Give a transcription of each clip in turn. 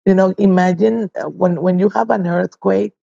Imagine when you have an earthquake,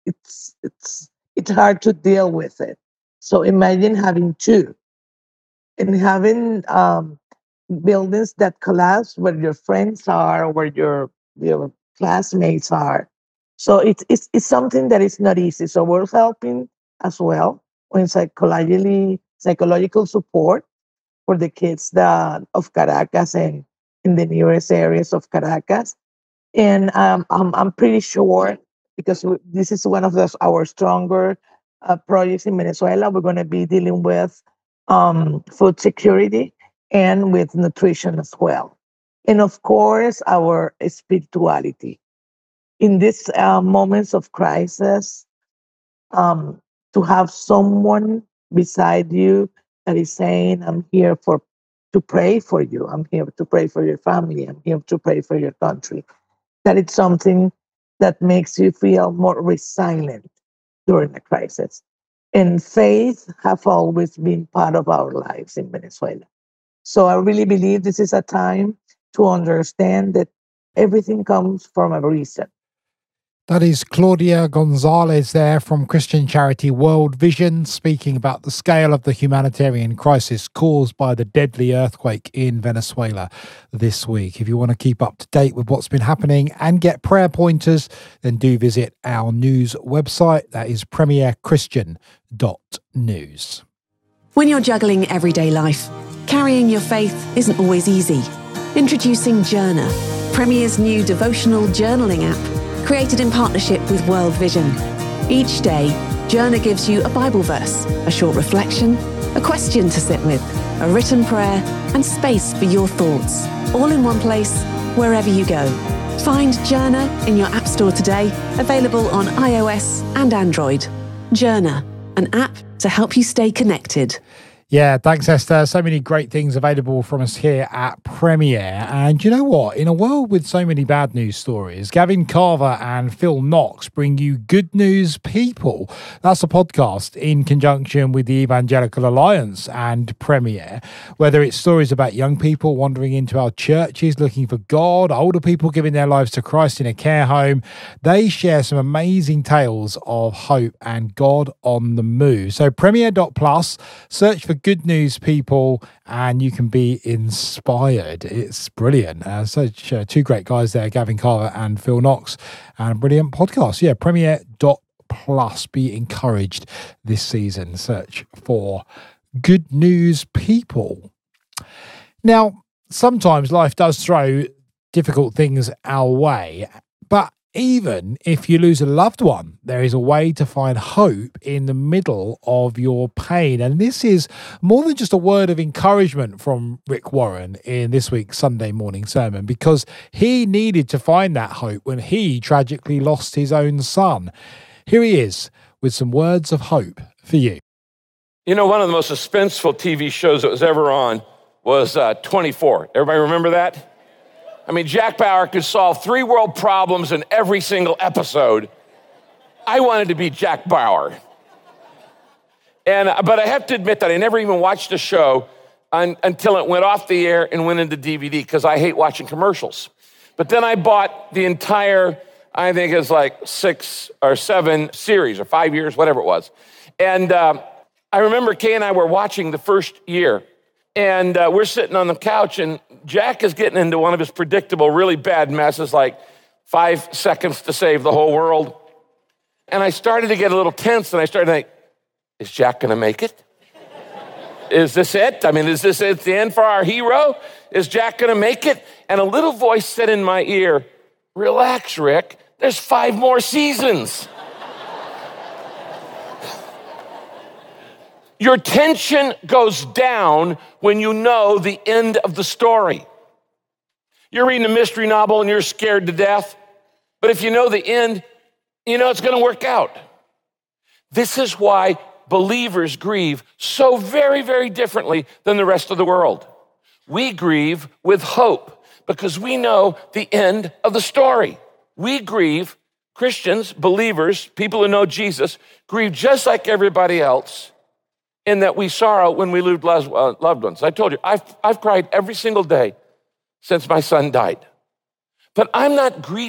it's hard to deal with it. So imagine having two and having buildings that collapse where your friends are, where your classmates are. So it's something that is not easy. So we're helping as well in psychological support for the kids of Caracas and in the nearest areas of Caracas. And I'm pretty sure because this is one of our stronger projects in Venezuela, we're going to be dealing with food security and with nutrition as well. And of course, our spirituality. In these moments of crisis, um, to have someone beside you that is saying, I'm here to pray for you. I'm here to pray for your family. I'm here to pray for your country. That it's something that makes you feel more resilient during a crisis. And faith have always been part of our lives in Venezuela. So I really believe this is a time to understand that everything comes from a reason. That is Claudia Gonzalez there from Christian charity World Vision, speaking about the scale of the humanitarian crisis caused by the deadly earthquake in Venezuela this week. If you want to keep up to date with what's been happening and get prayer pointers, then do visit our news website. That is premierchristian.news. When you're juggling everyday life, carrying your faith isn't always easy. Introducing Journer, Premier's new devotional journaling app, created in partnership with World Vision. Each day, Journer gives you a Bible verse, a short reflection, a question to sit with, a written prayer, and space for your thoughts, all in one place, wherever you go. Find Journer in your App Store today, available on iOS and Android. Journer, an app to help you stay connected. Yeah, thanks, Esther. So many great things available from us here at Premier. And you know what? In a world with so many bad news stories, Gavin Carver and Phil Knox bring you Good News People. That's a podcast in conjunction with the Evangelical Alliance and Premier. Whether it's stories about young people wandering into our churches looking for God, older people giving their lives to Christ in a care home, they share some amazing tales of hope and God on the move. So Premier.plus, search for Good News People and you can be inspired. It's brilliant. Two great guys there, Gavin Carver and Phil Knox, and a brilliant podcast. Yeah, Premier.plus. Be encouraged this season. Search for Good News People. Now, sometimes life does throw difficult things our way, but even if you lose a loved one, there is a way to find hope in the middle of your pain. And this is more than just a word of encouragement from Rick Warren in this week's Sunday morning sermon, because he needed to find that hope when he tragically lost his own son. Here he is with some words of hope for you. You know, one of the most suspenseful TV shows that was ever on was 24. Everybody remember that? I mean, Jack Bauer could solve 3 world problems in every single episode. I wanted to be Jack Bauer. But I have to admit that I never even watched the show until it went off the air and went into DVD, because I hate watching commercials. But then I bought the entire, I think it's like 6 or 7 series, or 5 years, whatever it was. And I remember Kay and I were watching the first year. And we're sitting on the couch, and Jack is getting into one of his predictable, really bad messes, like 5 seconds to save the whole world. And I started to get a little tense, and I started to think, is Jack going to make it? Is this it? I mean, is this it, the end for our hero? Is Jack going to make it? And a little voice said in my ear, relax, Rick, there's 5 more seasons. Your tension goes down when you know the end of the story. You're reading a mystery novel and you're scared to death, but if you know the end, you know it's going to work out. This is why believers grieve so very, very differently than the rest of the world. We grieve with hope because we know the end of the story. We grieve, Christians, believers, people who know Jesus, grieve just like everybody else, in that we sorrow when we lose loved ones. I told you, I've cried every single day since my son died. But I'm not grieving